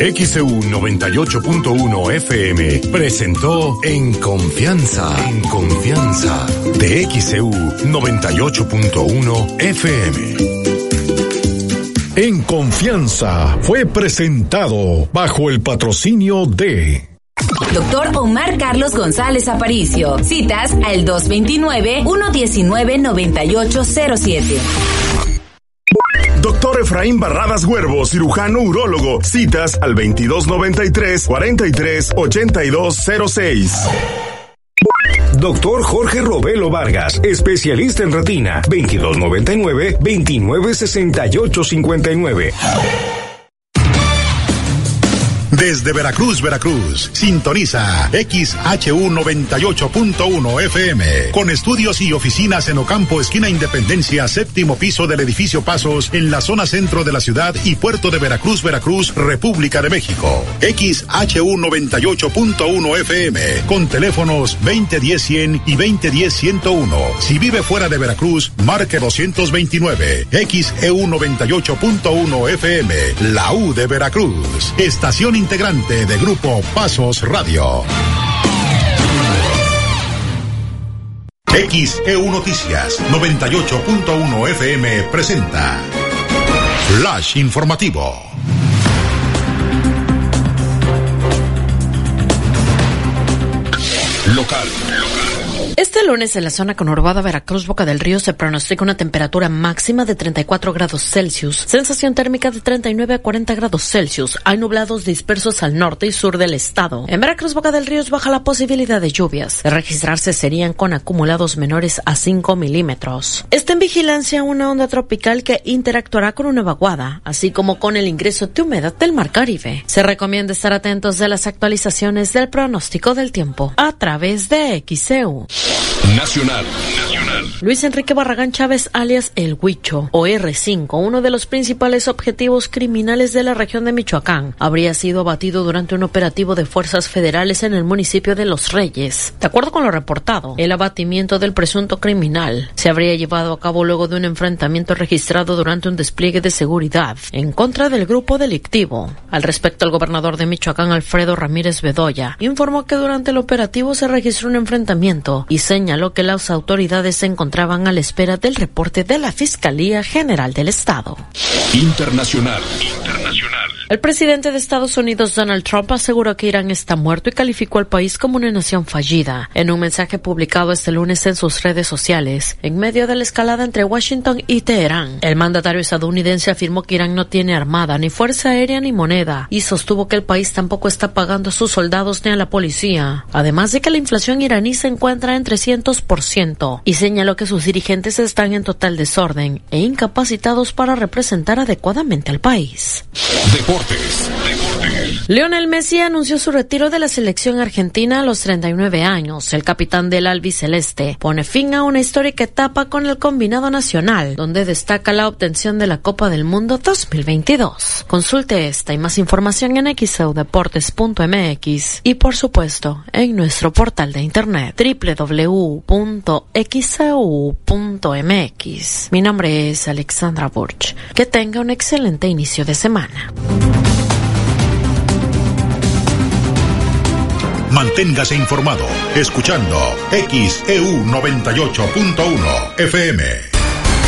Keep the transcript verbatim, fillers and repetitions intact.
X E U noventa y ocho punto uno F M presentó En Confianza, En Confianza de X E U noventa y ocho punto uno F M. En Confianza fue presentado bajo el patrocinio de Doctor Omar Carlos González Aparicio. Citas al dos veintinueve, uno diecinueve, noventa y ocho cero siete. Doctor Efraín Barradas Huervo, cirujano urólogo. Citas al veintidós noventa y tres, cuarenta y tres, ochenta y dos cero seis. Doctor Jorge Robelo Vargas, especialista en retina. veintidós noventa y nueve, veintinueve sesenta y ocho cincuenta y nueve. Desde Veracruz, Veracruz, sintoniza X H U noventa y ocho punto uno F M, con estudios y oficinas en Ocampo, esquina Independencia, séptimo piso del edificio Pasos, en la zona centro de la ciudad y puerto de Veracruz, Veracruz, República de México. X H U noventa y ocho punto uno F M, con teléfonos veinte diez cien y veinte diez ciento uno. Si vive fuera de Veracruz, marque doscientos veintinueve. X E U noventa y ocho punto uno F M, la U de Veracruz. Estación integrante de Grupo Pasos Radio. X E U Noticias noventa y ocho punto uno F M presenta Flash Informativo. Local. Este lunes en la zona conurbada Veracruz, Boca del Río, se pronostica una temperatura máxima de treinta y cuatro grados Celsius, sensación térmica de treinta y nueve a cuarenta grados Celsius. Hay nublados dispersos al norte y sur del estado. En Veracruz, Boca del Río, es baja la posibilidad de lluvias. De registrarse serían con acumulados menores a cinco milímetros. Está en vigilancia una onda tropical que interactuará con una vaguada, así como con el ingreso de humedad del Mar Caribe. Se recomienda estar atentos de las actualizaciones del pronóstico del tiempo a través de X E U. Nacional. Nacional. Luis Enrique Barragán Chávez, alias El Huicho, o R cinco, uno de los principales objetivos criminales de la región de Michoacán, habría sido abatido durante un operativo de fuerzas federales en el municipio de Los Reyes. De acuerdo con lo reportado, el abatimiento del presunto criminal se habría llevado a cabo luego de un enfrentamiento registrado durante un despliegue de seguridad en contra del grupo delictivo. Al respecto, el gobernador de Michoacán, Alfredo Ramírez Bedoya, informó que durante el operativo se registró un enfrentamiento y señaló que las autoridades se encontraban a la espera del reporte de la Fiscalía General del Estado. Internacional. Internacional. El presidente de Estados Unidos, Donald Trump, aseguró que Irán está muerto y calificó al país como una nación fallida. En un mensaje publicado este lunes en sus redes sociales, en medio de la escalada entre Washington y Teherán, el mandatario estadounidense afirmó que Irán no tiene armada, ni fuerza aérea, ni moneda, y sostuvo que el país tampoco está pagando a sus soldados ni a la policía. Además de que la inflación iraní se encuentra en trescientos por ciento, y señaló que sus dirigentes están en total desorden e incapacitados para representar adecuadamente al país. Deportes. Deportes. Lionel Messi anunció su retiro de la selección argentina a los treinta y nueve años. El capitán del albiceleste pone fin a una histórica etapa con el combinado nacional, donde destaca la obtención de la Copa del Mundo dos mil veintidós. Consulte esta y más información en x e u deportes punto m x y, por supuesto, en nuestro portal de internet doble u doble u doble u punto x e u punto m x. Mi nombre es Alexandra Burch. Que tenga un excelente inicio de semana. Manténgase informado escuchando X E U noventa y ocho punto uno F M.